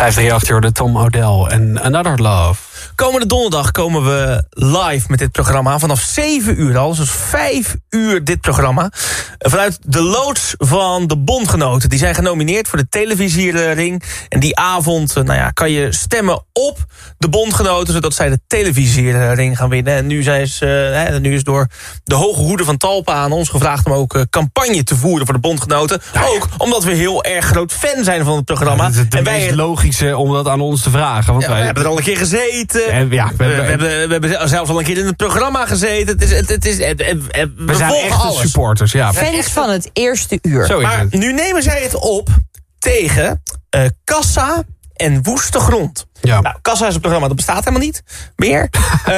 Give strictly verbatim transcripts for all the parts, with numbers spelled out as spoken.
vijf drie acht hoorde Tom O'Dell en Another Love. Komende donderdag komen we live met dit programma. Vanaf zeven uur al, dus vijf uur dit programma. Vanuit de loods van de Bondgenoten. Die zijn genomineerd voor de televisiering. En die avond nou ja, kan je stemmen op de Bondgenoten, zodat zij de televisiering gaan winnen. En nu, zijn ze, uh, nu is door de hoge hoede van Talpa aan ons gevraagd om ook uh, campagne te voeren voor de Bondgenoten. Ja, ja. Ook omdat we heel erg groot fan zijn van het programma. Ja, het is het en meest wij logische om dat aan ons te vragen. Want ja, wij we hebben er al een keer gezeten. En, ja, we, we, we, we, hebben, we hebben zelfs al een keer in het programma gezeten. Het is, het, het is, het, het, het, we, we zijn echte alles. supporters. Ja. Fans van het eerste uur. Zo is maar het. Nu nemen zij het op tegen uh, Kassa en Woeste Grond. Ja. Nou, Kassa is een programma, dat bestaat helemaal niet meer.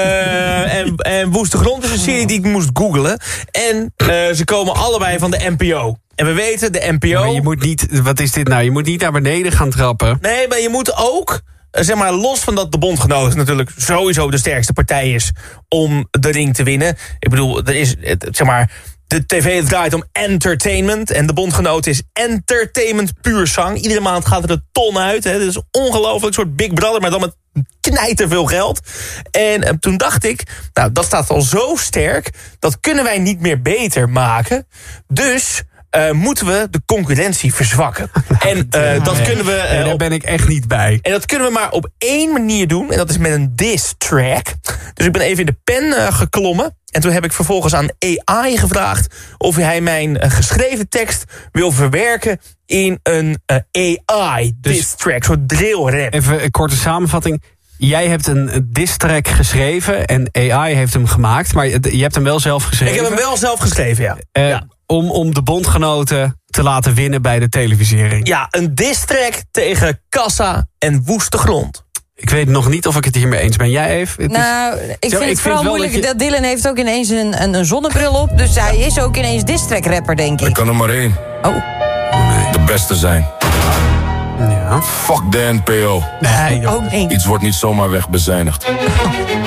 uh, en, en Woeste Grond is een serie die ik moest googlen. En uh, ze komen allebei van de N P O. En we weten, de N P O... Maar je moet niet, wat is dit nou? Je moet niet naar beneden gaan trappen. Nee, maar je moet ook... Zeg maar, los van dat de Bondgenoten natuurlijk sowieso de sterkste partij is om de ring te winnen. Ik bedoel, er is, zeg maar, de tv draait om entertainment en de Bondgenoten is entertainment puur zang. Iedere maand gaat er een ton uit. Hè. Dat is ongelooflijk, een soort Big Brother, maar dan met knijterveel geld. En, en toen dacht ik, nou, dat staat al zo sterk, dat kunnen wij niet meer beter maken. Dus... Uh, moeten we de concurrentie verzwakken. En uh, dat kunnen we... Uh, nee, daar ben ik echt niet bij. En dat kunnen we maar op één manier doen. En dat is met een diss track. Dus ik ben even in de pen uh, geklommen. En toen heb ik vervolgens aan A I gevraagd of hij mijn uh, geschreven tekst wil verwerken in een uh, A I dus, diss track. Zo'n drill rap. Even een korte samenvatting. Jij hebt een diss track geschreven en A I heeft hem gemaakt. Maar je hebt hem wel zelf geschreven. Ik heb hem wel zelf geschreven, ja. Uh, ja. Om, om de Bondgenoten te laten winnen bij de televisiering. Ja, een diss track tegen Kassa en Woeste Grond. Ik weet nog niet of ik het hiermee eens ben. Jij even? Nou, is, ik vind zo, het ik vooral vind moeilijk. dat, je... dat Dylan heeft ook ineens een, een, een zonnebril op. Dus hij is ook ineens diss-track rapper, denk ik. Ik kan er maar één. Oh. Nee. De beste zijn. Ja. Fuck de N P O. Nee, oh, nee. Iets wordt niet zomaar wegbezuinigd.